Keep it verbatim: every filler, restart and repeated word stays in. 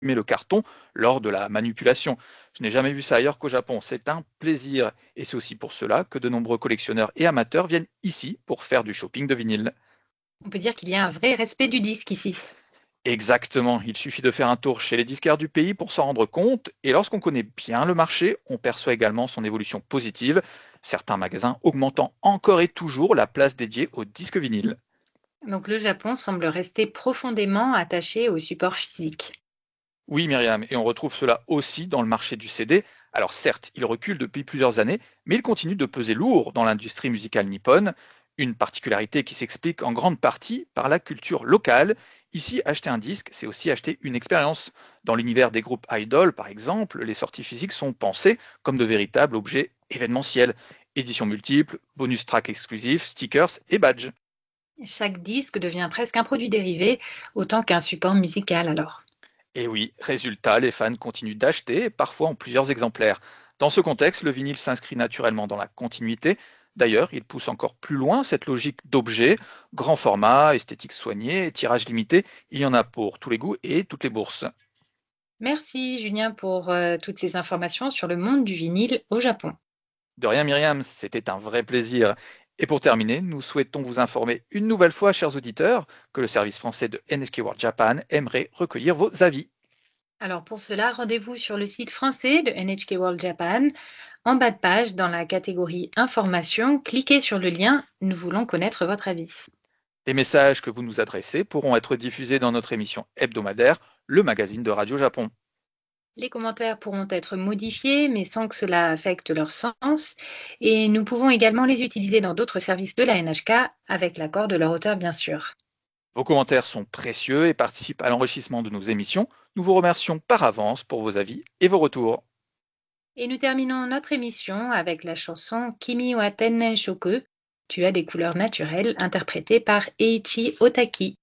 le carton lors de la manipulation. Je n'ai jamais vu ça ailleurs qu'au Japon. C'est un plaisir. Et c'est aussi pour cela que de nombreux collectionneurs et amateurs viennent ici pour faire du shopping de vinyle. On peut dire qu'il y a un vrai respect du disque ici. Exactement, il suffit de faire un tour chez les disquaires du pays pour s'en rendre compte, et lorsqu'on connaît bien le marché, on perçoit également son évolution positive, certains magasins augmentant encore et toujours la place dédiée aux disques vinyles. Donc le Japon semble rester profondément attaché au support physique. Oui Myriam, et on retrouve cela aussi dans le marché du C D. Alors certes, il recule depuis plusieurs années, mais il continue de peser lourd dans l'industrie musicale nippone, une particularité qui s'explique en grande partie par la culture locale. Ici, acheter un disque, c'est aussi acheter une expérience. Dans l'univers des groupes idol, par exemple, les sorties physiques sont pensées comme de véritables objets événementiels. Éditions multiples, bonus tracks exclusifs, stickers et badges. Chaque disque devient presque un produit dérivé, autant qu'un support musical alors. Et oui, résultat, les fans continuent d'acheter, parfois en plusieurs exemplaires. Dans ce contexte, le vinyle s'inscrit naturellement dans la continuité. D'ailleurs, il pousse encore plus loin cette logique d'objet, grand format, esthétique soignée, tirage limité. Il y en a pour tous les goûts et toutes les bourses. Merci Julien pour euh, toutes ces informations sur le monde du vinyle au Japon. De rien, Myriam, c'était un vrai plaisir. Et pour terminer, nous souhaitons vous informer une nouvelle fois, chers auditeurs, que le service français de N H K World Japan aimerait recueillir vos avis. Alors pour cela, rendez-vous sur le site français de N H K World Japan. En bas de page, dans la catégorie Information, cliquez sur le lien Nous voulons connaître votre avis. Les messages que vous nous adressez pourront être diffusés dans notre émission hebdomadaire, le magazine de Radio Japon. Les commentaires pourront être modifiés, mais sans que cela affecte leur sens. Et nous pouvons également les utiliser dans d'autres services de la N H K, avec l'accord de leur auteur, bien sûr. Vos commentaires sont précieux et participent à l'enrichissement de nos émissions. Nous vous remercions par avance pour vos avis et vos retours. Et nous terminons notre émission avec la chanson Kimi wa Tennen Shoku, Tu as des couleurs naturelles, interprétée par Eiichi Otaki.